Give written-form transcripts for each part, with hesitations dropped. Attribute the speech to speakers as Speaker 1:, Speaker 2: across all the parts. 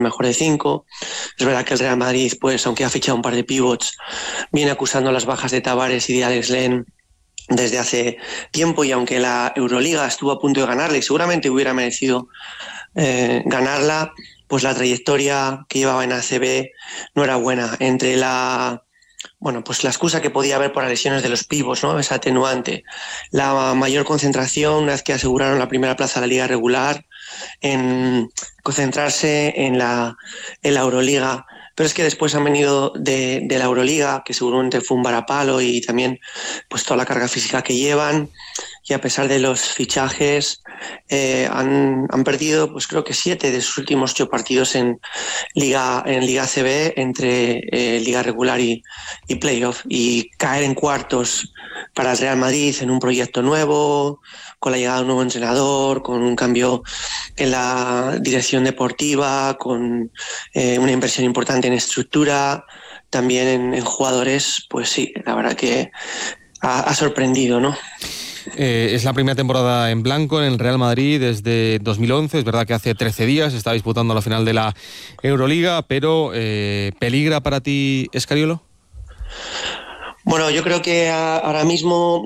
Speaker 1: mejor de 5. Es verdad que el Real Madrid, pues aunque ha fichado un par de pivots, viene acusando las bajas de Tavares y de Alex Len desde hace tiempo, y aunque la Euroliga estuvo a punto de ganarla y seguramente hubiera merecido ganarla, pues la trayectoria que llevaba en ACB no era buena. Entre la excusa que podía haber por las lesiones de los pivots, ¿no? Esa atenuante, la mayor concentración una vez que aseguraron la primera plaza de la liga regular, en concentrarse en la Euroliga. Pero es que después han venido de la Euroliga, que seguramente fue un varapalo, y también pues toda la carga física que llevan, y a pesar de los fichajes han perdido, pues creo que 7 de sus últimos 8 partidos en Liga ACB, entre Liga regular y playoff, y caer en cuartos para el Real Madrid en un proyecto nuevo, con la llegada de un nuevo entrenador, con un cambio en la dirección deportiva, con una inversión importante en estructura, también en jugadores, pues sí, la verdad que ha sorprendido, ¿no?
Speaker 2: Es la primera temporada en blanco en el Real Madrid desde 2011. Es verdad que hace 13 días está disputando la final de la Euroliga, pero ¿peligra para ti Scariolo?
Speaker 1: Bueno, yo creo que ahora mismo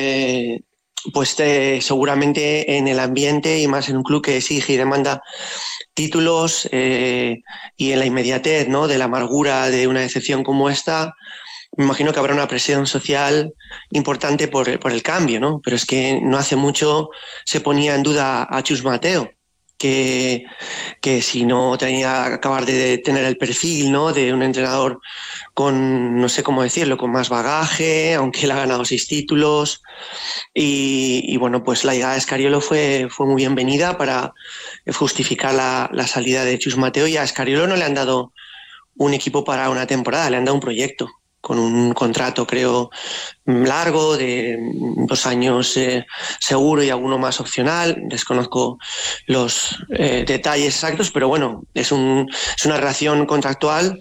Speaker 1: seguramente en el ambiente, y más en un club que exige y demanda títulos, y en la inmediatez, ¿no?, de la amargura de una decepción como esta, me imagino que habrá una presión social importante por el cambio, ¿no? Pero es que no hace mucho se ponía en duda a Chus Mateo, que si no tenía que acabar de tener el perfil, ¿no?, de un entrenador con, no sé cómo decirlo, con más bagaje, aunque él ha ganado 6 títulos. Y bueno, pues la llegada de Scariolo fue muy bienvenida para justificar la salida de Chus Mateo, y a Scariolo no le han dado un equipo para una temporada, le han dado un proyecto con un contrato, creo, largo, de 2 años seguro y alguno más opcional. Desconozco los detalles exactos, pero bueno, es una relación contractual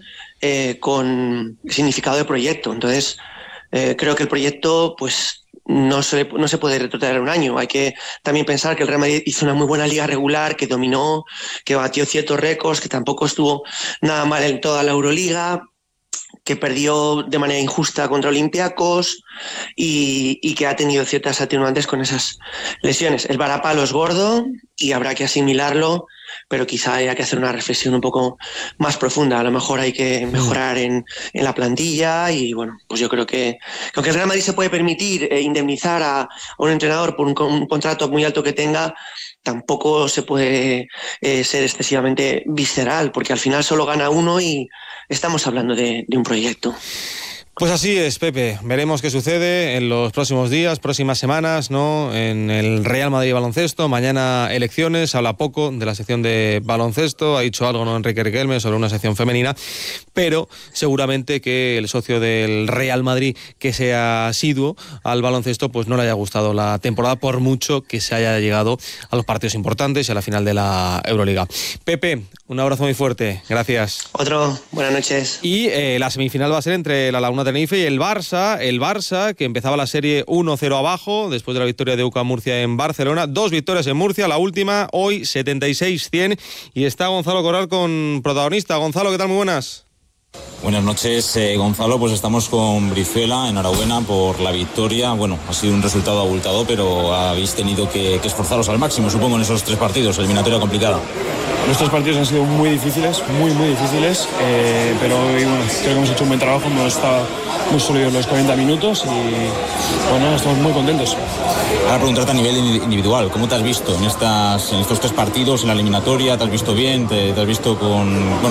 Speaker 1: con significado de proyecto. Entonces, creo que el proyecto, pues, no se puede retrotraer un año. Hay que también pensar que el Real Madrid hizo una muy buena liga regular, que dominó, que batió ciertos récords, que tampoco estuvo nada mal en toda la Euroliga, que perdió de manera injusta contra Olympiacos, y que ha tenido ciertas atenuantes con esas lesiones. El varapalo es gordo y habrá que asimilarlo, pero quizá haya que hacer una reflexión un poco más profunda. A lo mejor hay que mejorar en la plantilla, y bueno, pues yo creo que aunque el Real Madrid se puede permitir indemnizar a un entrenador por un contrato muy alto que tenga, tampoco se puede ser excesivamente visceral, porque al final solo gana uno y estamos hablando de un proyecto.
Speaker 2: Pues así es, Pepe. Veremos qué sucede en los próximos días, próximas semanas, ¿no?, en el Real Madrid baloncesto. Mañana elecciones, habla poco de la sección de baloncesto, ha dicho algo, ¿no?, Enrique Riquelme, sobre una sección femenina, pero seguramente que el socio del Real Madrid, que sea asiduo al baloncesto, pues no le haya gustado la temporada, por mucho que se haya llegado a los partidos importantes y a la final de la Euroliga. Pepe, un abrazo muy fuerte, gracias.
Speaker 1: Otro, buenas noches.
Speaker 2: Y la semifinal va a ser entre la Laguna Tenerife y el Barça, que empezaba la serie 1-0 abajo, después de la victoria de UCAM Murcia en Barcelona. 2 victorias en Murcia, la última hoy 76-100, y está Gonzalo Corral con protagonista. Gonzalo, ¿qué tal? Muy buenas.
Speaker 3: Buenas noches, Gonzalo. Pues estamos con Brizuela. Enhorabuena por la victoria. Bueno, ha sido un resultado abultado, pero habéis tenido que esforzaros al máximo, supongo, en esos 3 partidos. Eliminatoria complicada.
Speaker 4: Los 3 partidos han sido muy difíciles, muy difíciles, pero bueno, creo que hemos hecho un buen trabajo, hemos estado muy sólidos los 40 minutos y bueno, estamos muy contentos.
Speaker 3: Ahora preguntarte a nivel individual, ¿cómo te has visto en estos 3 partidos, en la eliminatoria? ¿Te has visto bien? ¿Te has visto como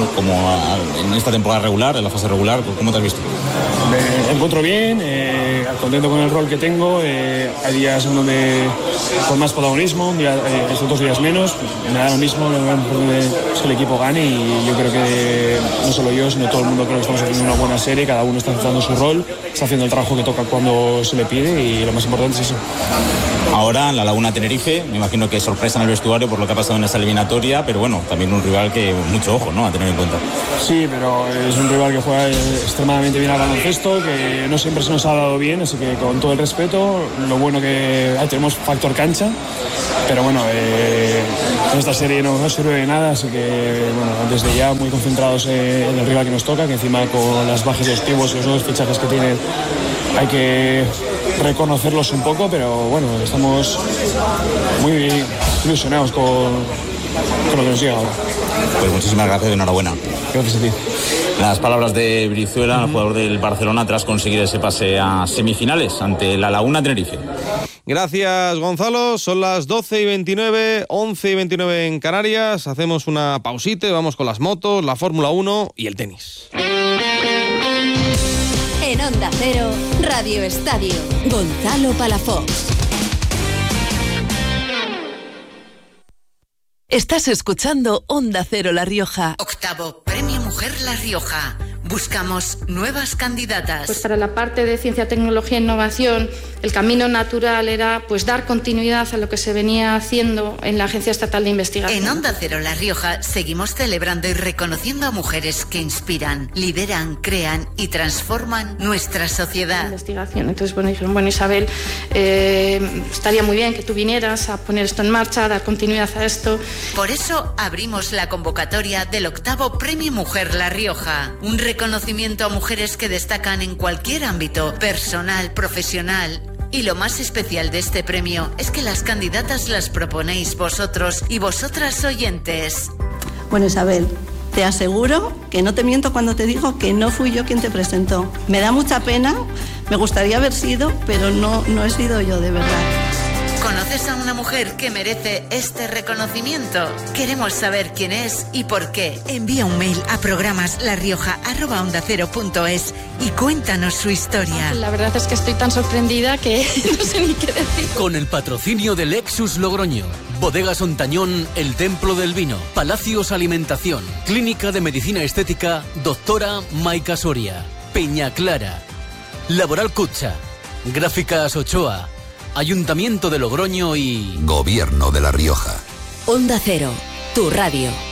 Speaker 3: en esta temporada regular, en la fase regular? ¿Cómo te has visto?
Speaker 4: Me encuentro bien, contento con el rol que tengo. Hay días en donde con más protagonismo, estos 2 días menos, me da lo mismo, que el equipo gane, y yo creo que no solo yo, sino todo el mundo, creo que estamos haciendo una buena serie, cada uno está aceptando su rol, está haciendo el trabajo que toca cuando se le pide, y lo más importante es eso.
Speaker 3: Ahora la Laguna Tenerife, me imagino que sorpresa en el vestuario por lo que ha pasado en esta eliminatoria, pero bueno, también un rival que mucho ojo, ¿no?, a tener en cuenta.
Speaker 4: Sí, pero es un rival que juega extremadamente bien al baloncesto, que no siempre se nos ha dado bien, bien, así que con todo el respeto, lo bueno que tenemos factor cancha, pero bueno, en esta serie no sirve de nada, así que bueno, desde ya muy concentrados en el rival que nos toca, que encima con las bajas de los pibos y los nuevos fichajes que tienen hay que reconocerlos un poco, pero bueno, estamos muy ilusionados con lo que nos llega ahora.
Speaker 3: Pues muchísimas gracias y enhorabuena.
Speaker 4: Gracias a ti.
Speaker 3: Las palabras de Brizuela, el jugador del Barcelona, tras conseguir ese pase a semifinales ante la Laguna Tenerife.
Speaker 2: Gracias, Gonzalo. Son las 12:29, 11:29 en Canarias. Hacemos una pausita y vamos con las motos, la Fórmula 1 y el tenis.
Speaker 5: En Onda Cero, Radio Estadio, Gonzalo Palafox.
Speaker 6: Estás escuchando Onda Cero La Rioja.
Speaker 7: Octavo Premio Mujer La Rioja. Buscamos nuevas candidatas.
Speaker 8: Pues para la parte de ciencia, tecnología e innovación, el camino natural era pues dar continuidad a lo que se venía haciendo en la Agencia Estatal de Investigación.
Speaker 7: En Onda Cero La Rioja seguimos celebrando y reconociendo a mujeres que inspiran, lideran, crean y transforman nuestra sociedad.
Speaker 8: Investigación. Entonces, bueno, dijeron, bueno, Isabel, estaría muy bien que tú vinieras a poner esto en marcha, a dar continuidad a esto.
Speaker 7: Por eso abrimos la convocatoria del octavo Premio Mujer La Rioja. Un reconocimiento a mujeres que destacan en cualquier ámbito, personal, profesional. Y lo más especial de este premio es que las candidatas las proponéis vosotros y vosotras oyentes.
Speaker 9: Bueno, Isabel, te aseguro que no te miento cuando te digo que no fui yo quien te presentó. Me da mucha pena, me gustaría haber sido, pero no he sido yo, de verdad.
Speaker 7: ¿Conoces a una mujer que merece este reconocimiento? Queremos saber quién es y por qué. Envía un mail a programaslarioja@ondacero.es y cuéntanos su historia.
Speaker 8: La verdad es que estoy tan sorprendida que no sé ni qué decir.
Speaker 10: Con el patrocinio de Lexus Logroño, Bodegas Ontañón, El Templo del Vino, Palacios Alimentación, Clínica de Medicina Estética, Doctora Maika Soria, Peña Clara, Laboral Cucha, Gráficas Ochoa, Ayuntamiento de Logroño y
Speaker 11: Gobierno de La Rioja.
Speaker 5: Onda Cero, tu radio.